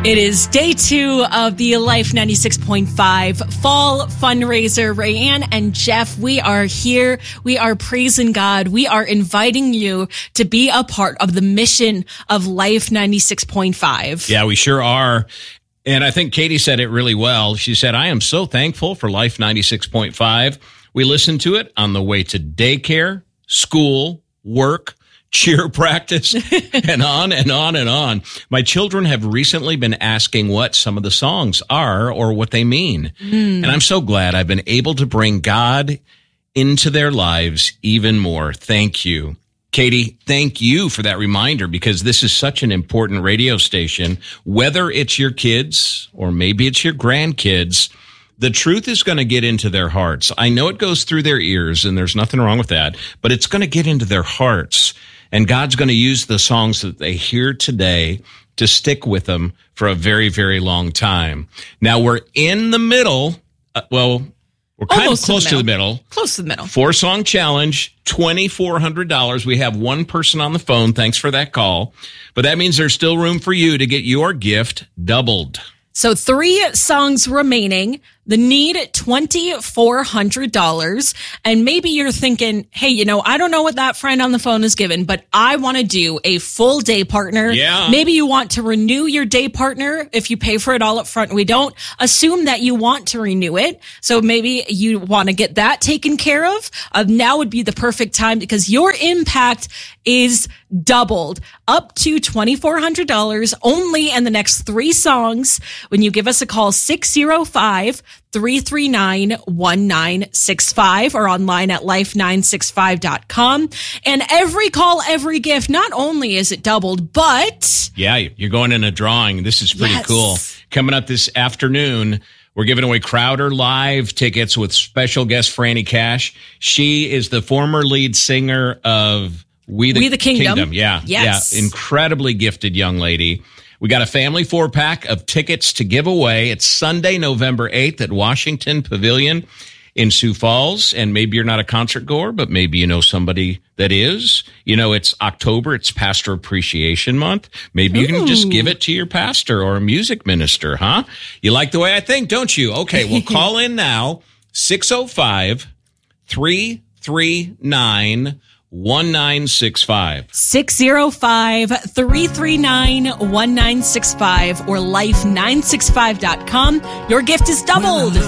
It is day 2 of the Life 96.5 Fall Fundraiser. Rayanne and Jeff, we are here. We are praising God. We are inviting you to be a part of the mission of Life 96.5. Yeah, we sure are. And I think Katie said it really well. She said, I am so thankful for Life 96.5. We listen to it on the way to daycare, school, work, cheer practice, and on and on and on. My children have recently been asking what some of the songs are or what they mean. And I'm so glad I've been able to bring God into their lives even more. Thank you. Katie, thank you for that reminder, because this is such an important radio station. Whether it's your kids or maybe it's your grandkids, the truth is going to get into their hearts. I know it goes through their ears, and there's nothing wrong with that, but it's going to get into their hearts. And God's going to use the songs that they hear today to stick with them for a very, very long time. Now, we're in the middle. We're kind of close to the middle. Close to the middle. 4-song challenge, $2,400. We have one person on the phone. Thanks for that call. But that means there's still room for you to get your gift doubled. So 3 songs remaining. The need $2,400. And maybe you're thinking, hey, I don't know what that friend on the phone is given, but I want to do a full day partner. Yeah. Maybe you want to renew your day partner if you pay for it all up front. We don't assume that you want to renew it. So maybe you want to get that taken care of. Now would be the perfect time, because your impact is doubled up to $2,400 only in the next 3 songs when you give us a call 605-339-1965 or online at life965.com. And every call, every gift, not only is it doubled, but yeah, you're going in a drawing. This is pretty cool. Coming up this afternoon, we're giving away Crowder Live tickets with special guest Franny Cash. She is the former lead singer of We the Kingdom. Yeah. Yes. Yeah. Incredibly gifted young lady. We got a family 4-pack of tickets to give away. It's Sunday, November 8th at Washington Pavilion in Sioux Falls. And maybe you're not a concert goer, but maybe you know somebody that is. It's October. It's Pastor Appreciation Month. Maybe you can just give it to your pastor or a music minister, huh? You like the way I think, don't you? Okay, well, call in now, 605-339-1965. 605-339-1965 or life965.com. Your gift is doubled.